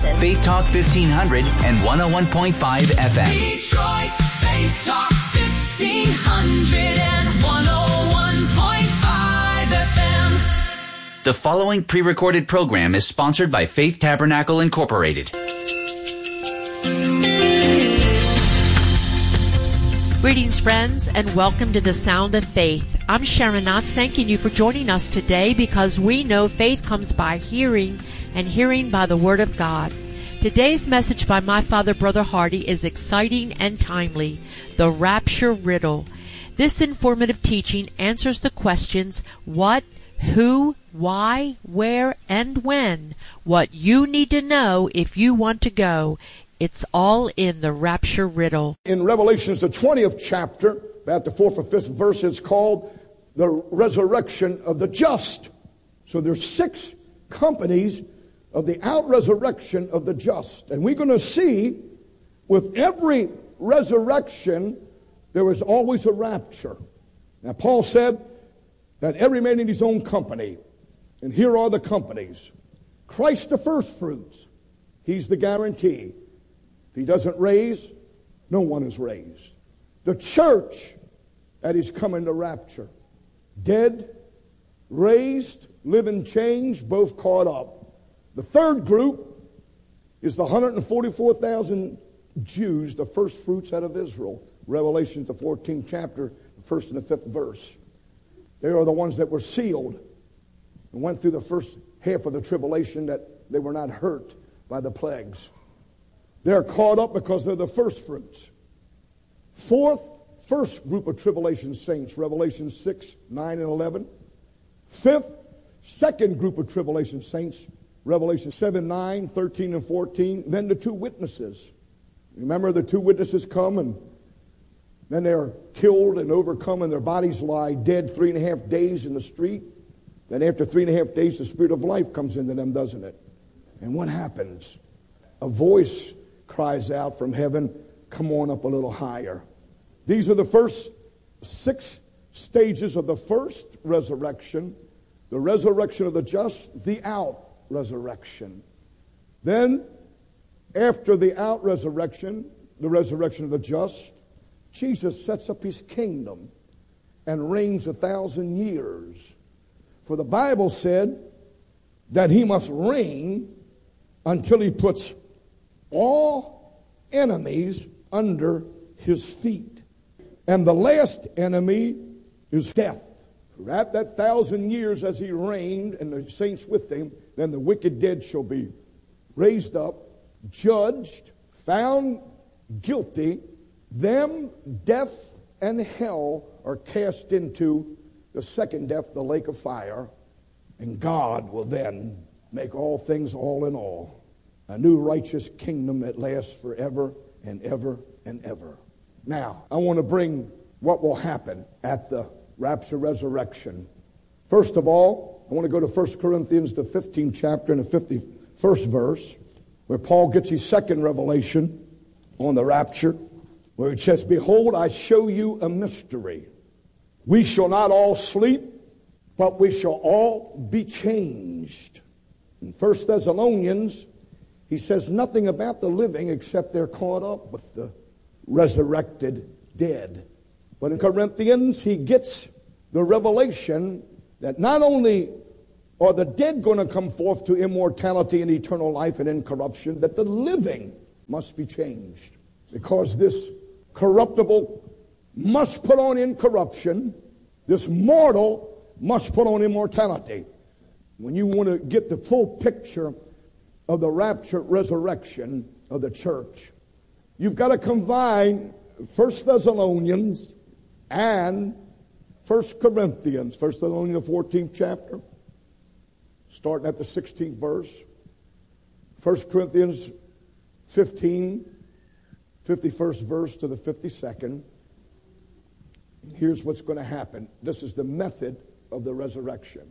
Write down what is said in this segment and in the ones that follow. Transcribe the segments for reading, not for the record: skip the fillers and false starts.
Texas. Faith Talk 1500 and 101.5 FM. Detroit's Faith Talk 1500 and 101.5 FM. The following pre-recorded program is sponsored by Faith Tabernacle Incorporated. Greetings, friends, and welcome to the Sound of Faith. I'm Sharon Knotts, thanking you for joining us today because we know faith comes by hearing and hearing by the Word of God. Today's message by my father, Brother Hardy, is exciting and timely, the Rapture Riddle. This informative teaching answers the questions what, who, why, where, and when, what you need to know if you want to go. It's all in the Rapture Riddle. In Revelations, the 20th chapter, about the 4th or 5th verse, it's called the resurrection of the just. So there's 6 companies of the out-resurrection of the just. And we're going to see with every resurrection, there is always a rapture. Now, Paul said that every man in his own company, and here are the companies. Christ the first fruits, he's the guarantee. If he doesn't raise, no one is raised. The church that is coming to rapture. Dead, raised, living changed, both caught up. The third group is the 144,000 Jews, the first fruits out of Israel. Revelation, the 14th chapter, the 1st and the 5th verse. They are the ones that were sealed and went through the first half of the tribulation that they were not hurt by the plagues. They're caught up because they're the first fruits. First group of tribulation saints, Revelation 6, 9, and 11. Second group of tribulation saints, Revelation 7, 9, 13, and 14. Then the 2 witnesses. Remember, the 2 witnesses come and then they're killed and overcome and their bodies lie dead 3.5 days in the street. Then after 3.5 days, the Spirit of life comes into them, doesn't it? And what happens? A voice cries out from heaven, come on up a little higher. These are the first 6 stages of the first resurrection, the resurrection of the just, the out-resurrection. Then, after the out-resurrection, the resurrection of the just, Jesus sets up his kingdom and reigns 1,000 years. For the Bible said that he must reign until he puts all enemies under his feet. And the last enemy is death. At that 1,000 years as he reigned and the saints with him, then the wicked dead shall be raised up, judged, found guilty. Them, death, and hell are cast into the second death, the lake of fire. And God will then make all things all in all. A new righteous kingdom that lasts forever and ever and ever. Now, I want to bring what will happen at the rapture resurrection. First of all, I want to go to 1 Corinthians, the 15th chapter and the 51st verse, where Paul gets his second revelation on the rapture, where it says, behold, I show you a mystery. We shall not all sleep, but we shall all be changed. In 1 Thessalonians, he says nothing about the living except they're caught up with the resurrected dead. But in Corinthians, he gets the revelation that not only are the dead going to come forth to immortality and eternal life and incorruption, that the living must be changed. Because this corruptible must put on incorruption, this mortal must put on immortality. When you want to get the full picture of the rapture resurrection of the church, you've got to combine 1 Thessalonians and 1 Corinthians. 1 Thessalonians, the 14th chapter, starting at the 16th verse. 1 Corinthians 15, 51st verse to the 52nd. Here's what's going to happen. This is the method of the resurrection.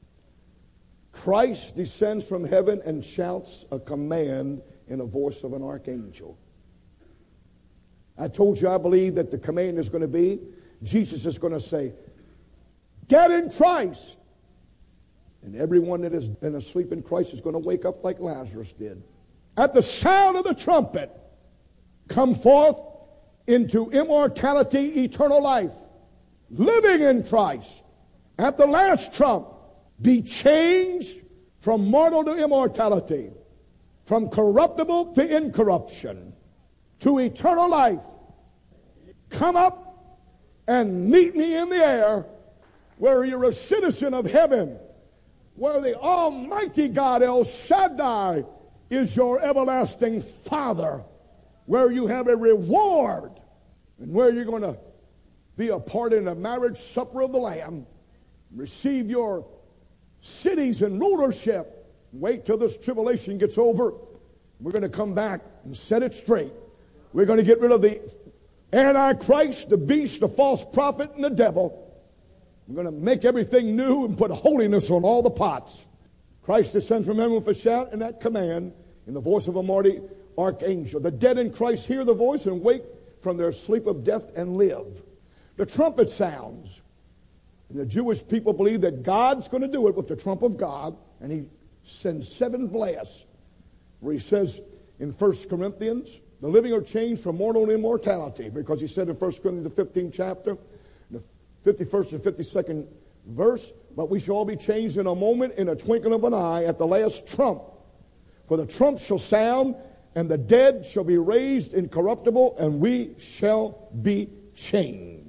Christ descends from heaven and shouts a command in a voice of an archangel. I told you I believe that the command is going to be, Jesus is going to say, get in Christ. And everyone that has been asleep in Christ is going to wake up like Lazarus did. at the sound of the trumpet, come forth into immortality, eternal life, living in Christ. At the last trump, be changed from mortal to immortality, from corruptible to incorruption, to eternal life. Come up and meet me in the air, where you're a citizen of heaven, where the Almighty God, El Shaddai, is your everlasting Father, where you have a reward, and where you're going to be a part in the marriage supper of the Lamb, receive your cities and rulership. Wait till this tribulation gets over. We're going to come back and set it straight. We're going to get rid of the Antichrist, the beast, the false prophet, and the devil. We're going to make everything new and put holiness on all the pots. Christ descends from heaven with a shout and that command in the voice of a mighty archangel. The dead in Christ hear the voice and wake from their sleep of death and live. The trumpet sounds. And the Jewish people believe that God's going to do it with the trump of God. And he sends 7 blasts. Where he says in 1 Corinthians, the living are changed from mortal to immortality. Because he said in 1 Corinthians, the 15th chapter, the 51st and 52nd verse, but we shall all be changed in a moment, in a twinkling of an eye, at the last trump. For the trump shall sound, and the dead shall be raised incorruptible, and we shall be changed.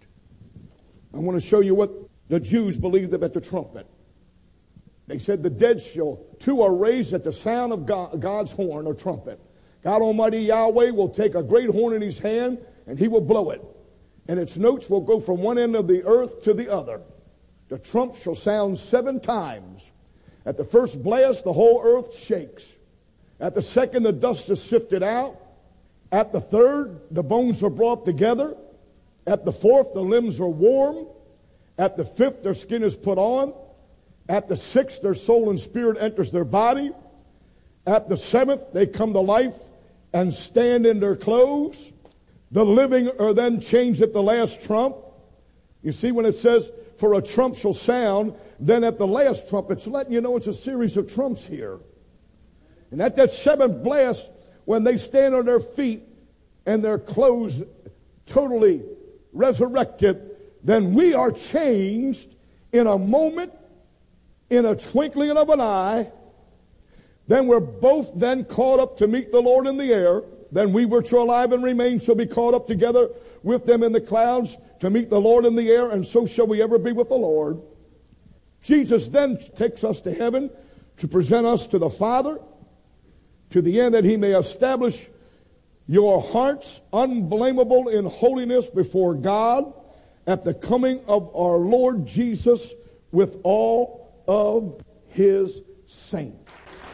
I want to show you what the Jews believed about the trumpet. They said the dead too are raised at the sound of God's horn or trumpet. God Almighty Yahweh will take a great horn in his hand, and he will blow it. And its notes will go from one end of the earth to the other. The trump shall sound 7 times. At the first blast, the whole earth shakes. At the second, the dust is sifted out. At the third, the bones are brought together. At the fourth, the limbs are warm. At the fifth, their skin is put on. At the sixth, their soul and spirit enters their body. At the seventh, they come to life and stand in their clothes. The living are then changed at the last trump. You see, when it says, for a trump shall sound, then at the last trump, it's letting you know it's a series of trumps here. And at that 7th blast, when they stand on their feet and their clothes totally resurrected, then we are changed in a moment, in a twinkling of an eye. Then we're both then caught up to meet the Lord in the air. Then we which are alive and remain shall be caught up together with them in the clouds to meet the Lord in the air, and so shall we ever be with the Lord. Jesus then takes us to heaven to present us to the Father, to the end that he may establish your hearts unblameable in holiness before God at the coming of our Lord Jesus with all of his saints.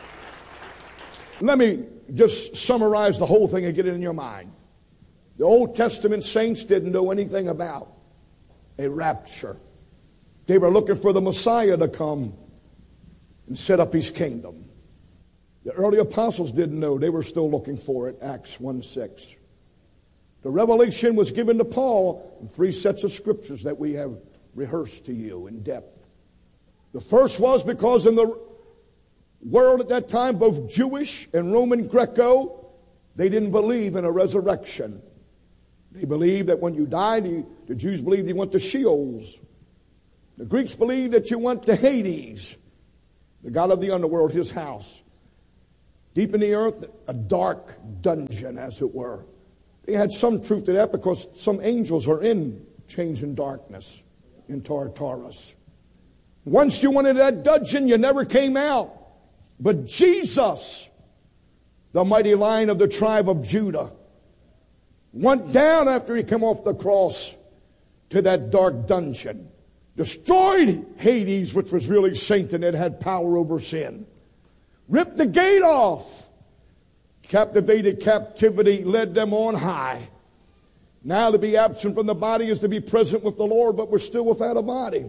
Let me just summarize the whole thing and get it in your mind. The Old Testament saints didn't know anything about a rapture. They were looking for the Messiah to come and set up his kingdom. The early apostles didn't know. They were still looking for it, Acts 1:6. The revelation was given to Paul in 3 sets of scriptures that we have rehearsed to you in depth. The first was because in the world at that time, both Jewish and Roman Greco, they didn't believe in a resurrection. They believed that when you died, the Jews believed you went to Sheol's. The Greeks believed that you went to Hades, the god of the underworld, his house. Deep in the earth, a dark dungeon, as it were. They had some truth to that because some angels are in chains and darkness in Tartarus. Once you went into that dungeon, you never came out. But Jesus, the mighty Lion of the tribe of Judah, went down after he came off the cross to that dark dungeon, destroyed Hades, which was really Satan and had power over sin, ripped the gate off, captivated captivity, led them on high. Now to be absent from the body is to be present with the Lord, but we're still without a body.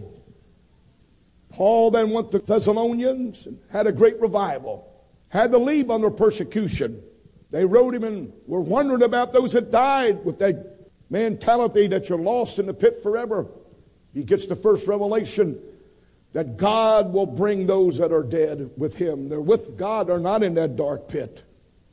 Paul then went to Thessalonians and had a great revival. Had to leave under persecution. They wrote him and were wondering about those that died with that mentality that you're lost in the pit forever. He gets the first revelation that God will bring those that are dead with him. They're with God. They're not in that dark pit.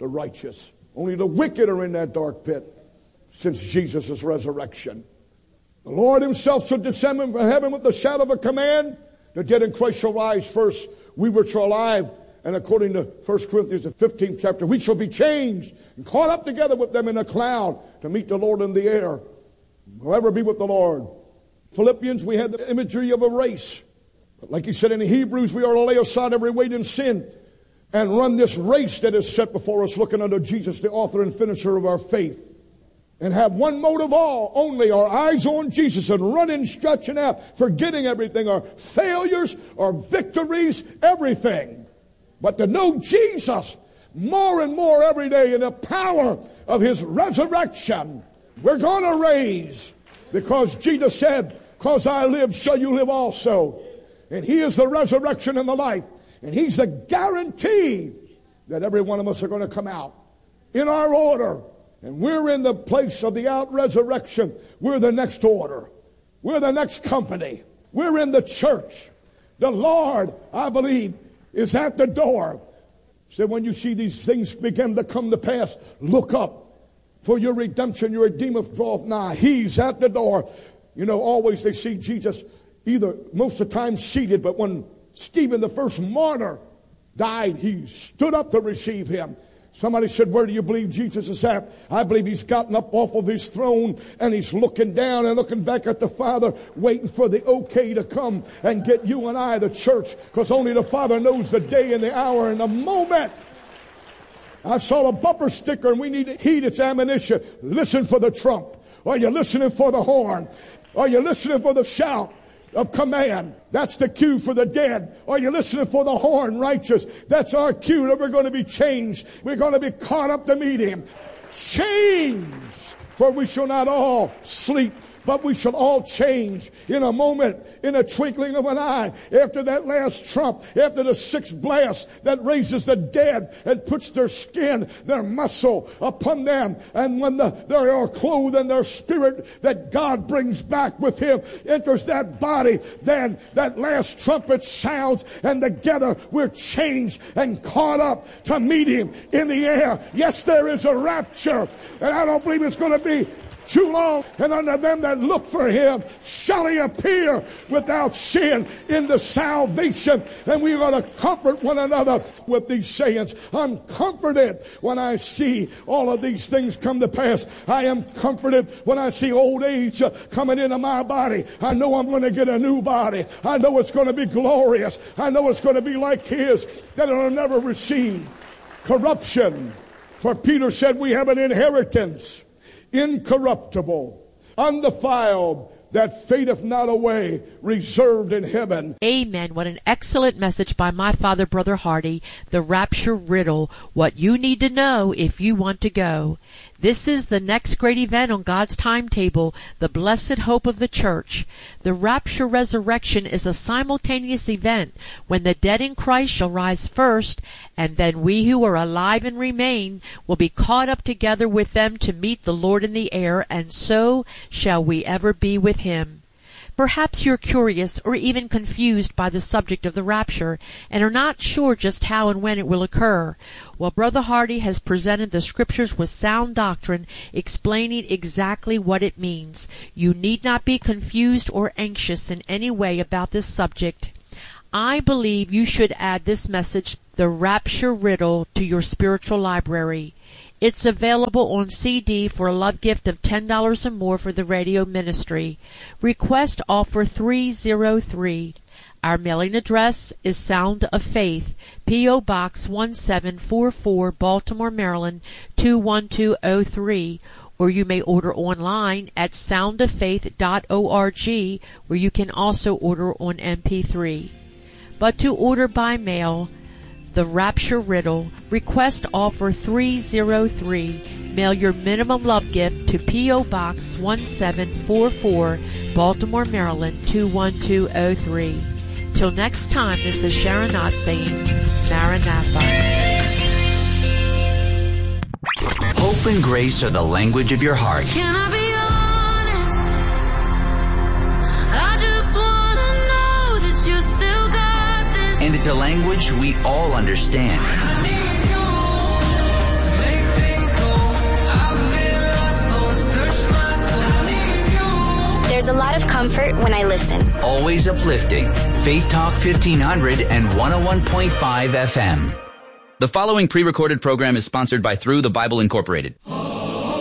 the righteous. Only the wicked are in that dark pit since Jesus' resurrection. The Lord himself shall descend from heaven with the shout of a command. The dead in Christ shall rise first. We which are alive, and according to 1 Corinthians, the 15th chapter, we shall be changed and caught up together with them in a cloud to meet the Lord in the air. We'll ever be with the Lord. Philippians, we had the imagery of a race. But like he said in Hebrews, we are to lay aside every weight and sin and run this race that is set before us, looking unto Jesus, the author and finisher of our faith. And have one motive all, only our eyes on Jesus, and running, stretching out, forgetting everything, our failures, our victories, everything. But to know Jesus more and more every day in the power of his resurrection. We're going to raise, because Jesus said, because I live, shall you live also. And he is the resurrection and the life. And he's the guarantee that every one of us are going to come out in our order. And we're in the place of the out-resurrection. We're the next order. We're the next company. We're in the church. The Lord, I believe, is at the door. So when you see these things begin to come to pass, look up. For your redemption, your Redeemer draweth nigh. He's at the door. You know, always they see Jesus either most of the time seated, but when Stephen, the first martyr, died, he stood up to receive him. Somebody said, where do you believe Jesus is at? I believe he's gotten up off of his throne and he's looking down and looking back at the Father, waiting for the okay to come and get you and I, the church, because only the Father knows the day and the hour and the moment. I saw a bumper sticker, and we need to heed its ammunition. Listen for the trump. Are you listening for the horn? Are you listening for the shout of command? That's the cue for the dead. Are you listening for the horn, righteous? That's our cue that we're going to be changed. We're going to be caught up to meet him. Changed. For we shall not all sleep, but we shall all change in a moment, in a twinkling of an eye, after that last trump, after the sixth blast that raises the dead and puts their skin, their muscle upon them. And when they are clothed in their spirit that God brings back with him, enters that body, then that last trumpet sounds, and together we're changed and caught up to meet him in the air. Yes, there is a rapture, and I don't believe it's going to be too long. And unto them that look for him shall he appear without sin into salvation. And we're going to comfort one another with these sayings. I'm comforted when I see all of these things come to pass. I am comforted when I see old age coming into my body. I know I'm going to get a new body. I know it's going to be glorious. I know it's going to be like his, that it'll never receive corruption. For Peter said we have an inheritance, incorruptible, undefiled, that fadeth not away, reserved in heaven. Amen. What an excellent message by my father, Brother Hardy. The rapture riddle. What you need to know if you want to go. This is the next great event on God's timetable, the blessed hope of the church. The rapture resurrection is a simultaneous event when the dead in Christ shall rise first, and then we who are alive and remain will be caught up together with them to meet the Lord in the air, and so shall we ever be with him. Perhaps you're curious or even confused by the subject of the rapture and are not sure just how and when it will occur. Well, Brother Hardy has presented the scriptures with sound doctrine explaining exactly what it means. You need not be confused or anxious in any way about this subject. I believe you should add this message, The Rapture Riddle, to your spiritual library. It's available on CD for a love gift of $10 or more for the radio ministry. Request offer 303. Our mailing address is Sound of Faith, P.O. Box 1744, Baltimore, Maryland 21203. Or you may order online at soundoffaith.org, where you can also order on MP3. But to order by mail, The Rapture Riddle, request offer 303. Mail your minimum love gift to P.O. Box 1744, Baltimore, Maryland 21203. Till next time, this is Sharon Knott saying, Maranatha. Hope and grace are the language of your heart. Can I be honest? I just want to know that you still got this. And it's a language we all understand. a lot of comfort when I listen. Always uplifting. Faith Talk 1500 and 101.5 FM. The following pre-recorded program is sponsored by Through the Bible Incorporated.